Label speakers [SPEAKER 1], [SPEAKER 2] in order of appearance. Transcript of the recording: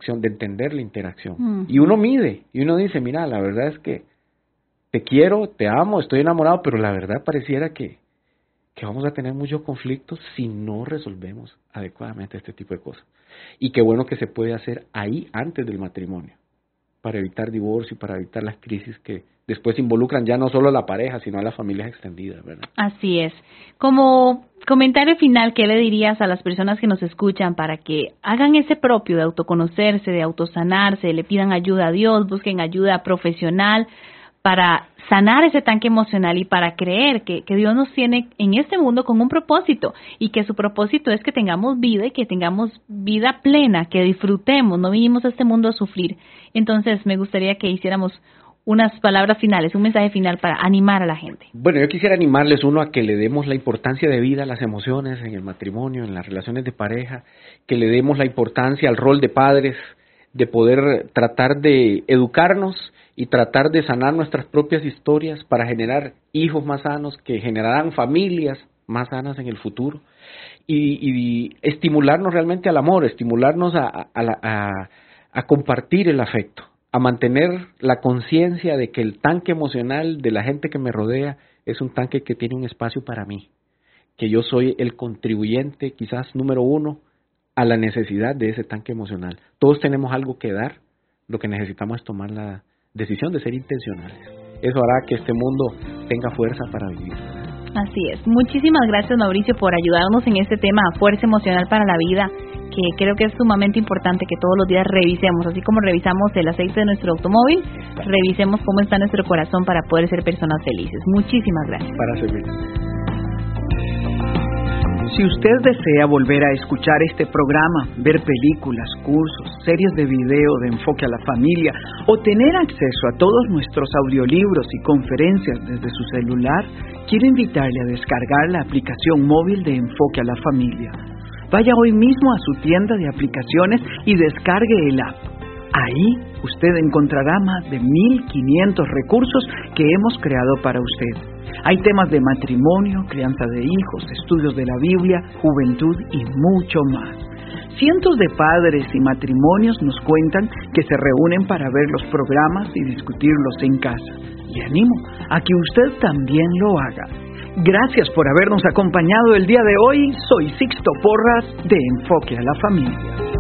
[SPEAKER 1] interacción, de entender la interacción.
[SPEAKER 2] Uh-huh.
[SPEAKER 1] Y uno mide, y uno dice, mira, la verdad es que te quiero, te amo, estoy enamorado, pero la verdad pareciera que vamos a tener muchos conflictos si no resolvemos adecuadamente este tipo de cosas. Y qué bueno que se puede hacer ahí antes del matrimonio, para evitar divorcio y para evitar las crisis que después involucran ya no solo a la pareja, sino a las familias extendidas, ¿verdad?
[SPEAKER 2] Así es. Como comentario final, ¿qué le dirías a las personas que nos escuchan para que hagan ese propio de autoconocerse, de autosanarse, le pidan ayuda a Dios, busquen ayuda profesional para sanar ese tanque emocional y para creer que Dios nos tiene en este mundo con un propósito y que su propósito es que tengamos vida y que tengamos vida plena, que disfrutemos, no vinimos a este mundo a sufrir? Entonces me gustaría que hiciéramos unas palabras finales, un mensaje final para animar a la gente.
[SPEAKER 1] Bueno, yo quisiera animarles uno a que le demos la importancia de vida a las emociones en el matrimonio, en las relaciones de pareja, que le demos la importancia al rol de padres, de poder tratar de educarnos y tratar de sanar nuestras propias historias para generar hijos más sanos que generarán familias más sanas en el futuro y estimularnos realmente al amor, estimularnos a compartir el afecto, a mantener la conciencia de que el tanque emocional de la gente que me rodea es un tanque que tiene un espacio para mí, que yo soy el contribuyente quizás número 1 a la necesidad de ese tanque emocional. Todos tenemos algo que dar, lo que necesitamos es tomar la decisión de ser intencionales. Eso hará que este mundo tenga fuerza para vivir.
[SPEAKER 2] Así es. Muchísimas gracias, Mauricio, por ayudarnos en este tema, fuerza emocional para la vida, que creo que es sumamente importante que todos los días revisemos, así como revisamos el aceite de nuestro automóvil, revisemos cómo está nuestro corazón para poder ser personas felices. Muchísimas gracias.
[SPEAKER 1] Para servir.
[SPEAKER 3] Si usted desea volver a escuchar este programa, ver películas, cursos, series de video de enfoque a la familia o tener acceso a todos nuestros audiolibros y conferencias desde su celular, quiero invitarle a descargar la aplicación móvil de Enfoque a la Familia. Vaya hoy mismo a su tienda de aplicaciones y descargue el app. Ahí usted encontrará más de 1,500 recursos que hemos creado para usted. Hay temas de matrimonio, crianza de hijos, estudios de la Biblia, juventud y mucho más. Cientos de padres y matrimonios nos cuentan que se reúnen para ver los programas y discutirlos en casa. Le animo a que usted también lo haga. Gracias por habernos acompañado el día de hoy. Soy Sixto Porras de Enfoque a la Familia.